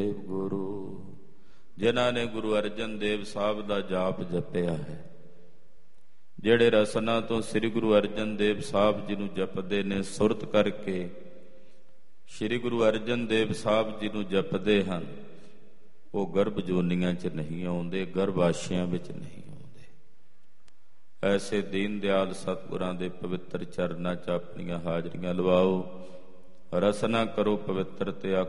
ਗੁਰੂ ਜਿਨ੍ਹਾਂ ਨੇ ਗੁਰੂ ਅਰਜਨ ਦੇਵ ਸਾਹਿਬ ਦਾ ਜਾਪ ਜਪਿਆ ਹੈ, ਜਿਹੜੇ ਰਸਨਾ ਤੋਂ ਸ੍ਰੀ ਗੁਰੂ ਅਰਜਨ ਦੇਵ ਸਾਹਿਬ ਜੀ ਨੂੰ ਜਪਦੇ ਨੇ, ਸੁਰਤ ਕਰਕੇ ਸ੍ਰੀ ਗੁਰੂ ਅਰਜਨ ਦੇਵ ਸਾਹਿਬ ਜੀ ਨੂੰ ਜਪਦੇ ਹਨ, ਉਹ ਗਰਭ ਜੋਨੀਆਂ 'ਚ ਨਹੀਂ ਆਉਂਦੇ, ਗਰਭਾਸ਼ਿਆਂ ਵਿੱਚ ਨਹੀਂ ਆਉਂਦੇ। ਐਸੇ ਦੀਨ ਦਿਆਲ ਸਤਿਗੁਰਾਂ ਦੇ ਪਵਿੱਤਰ ਚਰਨਾਂ 'ਚ ਆਪਣੀਆਂ ਹਾਜ਼ਰੀਆਂ ਲਵਾਓ, ਰਸਨਾ ਕਰੋ ਪਵਿੱਤਰ ਤੇ